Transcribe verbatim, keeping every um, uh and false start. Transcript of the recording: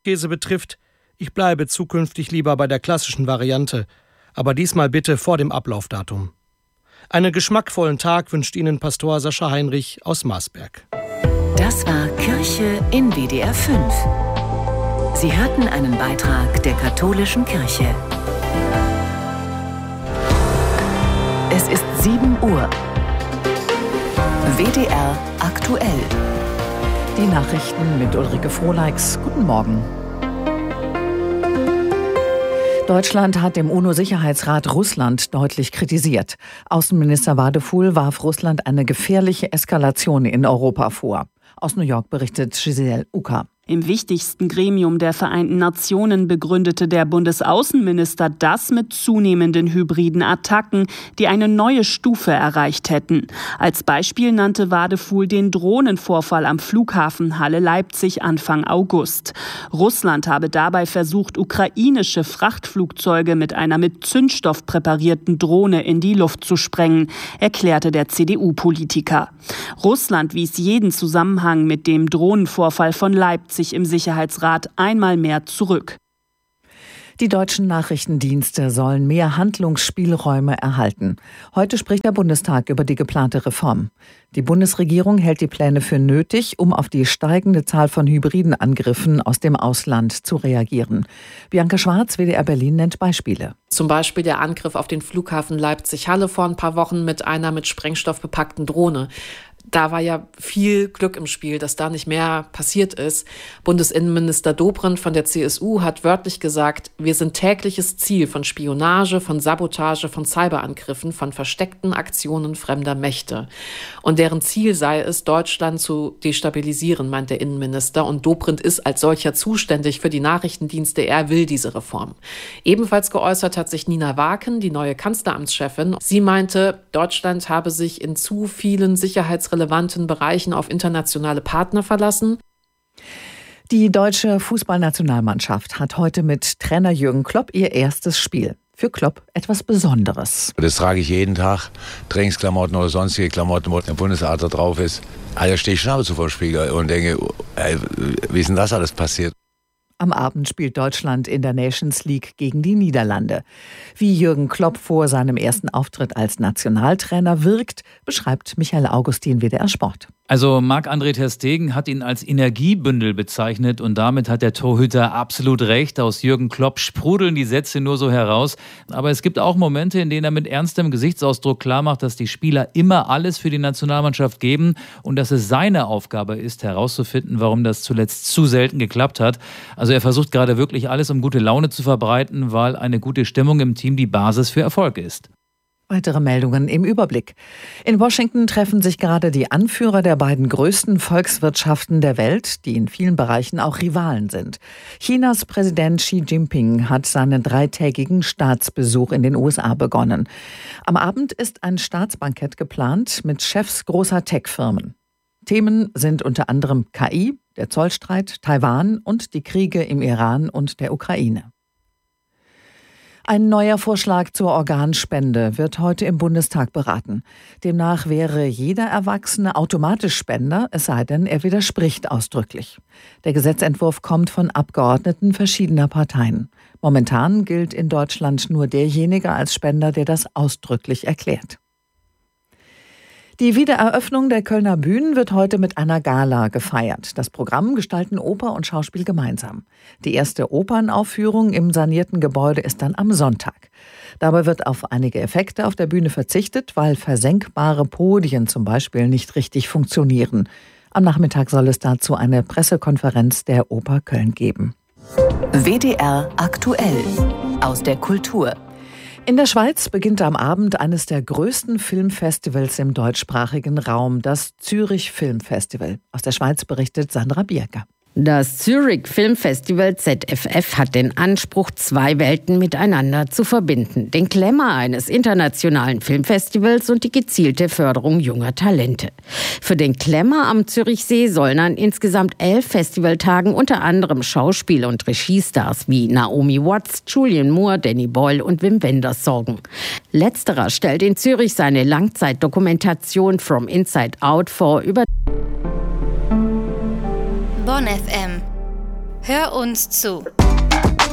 Käse betrifft, ich bleibe zukünftig lieber bei der klassischen Variante, aber diesmal bitte vor dem Ablaufdatum. Einen geschmackvollen Tag wünscht Ihnen Pastor Sascha Heinrich aus Marsberg. Das war Kirche in W D R fünf. Sie hörten einen Beitrag der katholischen Kirche. Es ist sieben Uhr. W D R aktuell. Die Nachrichten mit Ulrike Frohleix. Guten Morgen. Deutschland hat im UNO-Sicherheitsrat Russland deutlich kritisiert. Außenminister Wadephul warf Russland eine gefährliche Eskalation in Europa vor. Aus New York berichtet Giselle Uka. Im wichtigsten Gremium der Vereinten Nationen begründete der Bundesaußenminister das mit zunehmenden hybriden Attacken, die eine neue Stufe erreicht hätten. Als Beispiel nannte Wadephul den Drohnenvorfall am Flughafen Halle-Leipzig Anfang August. Russland habe dabei versucht, ukrainische Frachtflugzeuge mit einer mit Zündstoff präparierten Drohne in die Luft zu sprengen, erklärte der C D U-Politiker. Russland wies jeden Zusammenhang mit dem Drohnenvorfall von Leipzig sich im Sicherheitsrat einmal mehr zurück. Die deutschen Nachrichtendienste sollen mehr Handlungsspielräume erhalten. Heute spricht der Bundestag über die geplante Reform. Die Bundesregierung hält die Pläne für nötig, um auf die steigende Zahl von hybriden Angriffen aus dem Ausland zu reagieren. Bianca Schwarz, W D R Berlin, nennt Beispiele. Zum Beispiel der Angriff auf den Flughafen Leipzig-Halle vor ein paar Wochen mit einer mit Sprengstoff bepackten Drohne. Da war ja viel Glück im Spiel, dass da nicht mehr passiert ist. Bundesinnenminister Dobrindt von der C S U hat wörtlich gesagt, wir sind tägliches Ziel von Spionage, von Sabotage, von Cyberangriffen, von versteckten Aktionen fremder Mächte. Und deren Ziel sei es, Deutschland zu destabilisieren, meint der Innenminister. Und Dobrindt ist als solcher zuständig für die Nachrichtendienste. Er will diese Reform. Ebenfalls geäußert hat sich Nina Waken, die neue Kanzleramtschefin. Sie meinte, Deutschland habe sich in zu vielen sicherheitsrelevanten Bereichen auf internationale Partner verlassen. Die deutsche Fußballnationalmannschaft hat heute mit Trainer Jürgen Klopp ihr erstes Spiel. Für Klopp etwas Besonderes. Das trage ich jeden Tag. Trainingsklamotten oder sonstige Klamotten, wo der Bundesadler drauf ist. Also stehe ich Schnauze vor dem Spiegel und denke, ey, wie ist denn das alles passiert? Am Abend spielt Deutschland in der Nations League gegen die Niederlande. Wie Jürgen Klopp vor seinem ersten Auftritt als Nationaltrainer wirkt, beschreibt Michael Augustin, W D R Sport. Also Marc-André ter Stegen hat ihn als Energiebündel bezeichnet und damit hat der Torhüter absolut recht. Aus Jürgen Klopp sprudeln die Sätze nur so heraus. Aber es gibt auch Momente, in denen er mit ernstem Gesichtsausdruck klarmacht, dass die Spieler immer alles für die Nationalmannschaft geben und dass es seine Aufgabe ist, herauszufinden, warum das zuletzt zu selten geklappt hat. Also er versucht gerade wirklich alles, um gute Laune zu verbreiten, weil eine gute Stimmung im Team die Basis für Erfolg ist. Weitere Meldungen im Überblick. In Washington treffen sich gerade die Anführer der beiden größten Volkswirtschaften der Welt, die in vielen Bereichen auch Rivalen sind. Chinas Präsident Xi Jinping hat seinen dreitägigen Staatsbesuch in den U S A begonnen. Am Abend ist ein Staatsbankett geplant mit Chefs großer Tech-Firmen. Themen sind unter anderem K I, der Zollstreit, Taiwan und die Kriege im Iran und der Ukraine. Ein neuer Vorschlag zur Organspende wird heute im Bundestag beraten. Demnach wäre jeder Erwachsene automatisch Spender, es sei denn, er widerspricht ausdrücklich. Der Gesetzentwurf kommt von Abgeordneten verschiedener Parteien. Momentan gilt in Deutschland nur derjenige als Spender, der das ausdrücklich erklärt. Die Wiedereröffnung der Kölner Bühnen wird heute mit einer Gala gefeiert. Das Programm gestalten Oper und Schauspiel gemeinsam. Die erste Opernaufführung im sanierten Gebäude ist dann am Sonntag. Dabei wird auf einige Effekte auf der Bühne verzichtet, weil versenkbare Podien zum Beispiel nicht richtig funktionieren. Am Nachmittag soll es dazu eine Pressekonferenz der Oper Köln geben. W D R aktuell aus der Kultur. In der Schweiz beginnt am Abend eines der größten Filmfestivals im deutschsprachigen Raum, das Zürich Filmfestival. Aus der Schweiz berichtet Sandra Bierger. Das Zürich Filmfestival Z F F hat den Anspruch, zwei Welten miteinander zu verbinden. Den Glamour eines internationalen Filmfestivals und die gezielte Förderung junger Talente. Für den Glamour am Zürichsee sollen an insgesamt elf Festivaltagen unter anderem Schauspiel- und Regiestars wie Naomi Watts, Julianne Moore, Danny Boyle und Wim Wenders sorgen. Letzterer stellt in Zürich seine Langzeitdokumentation From Inside Out vor über Bonn F M. Hör uns zu.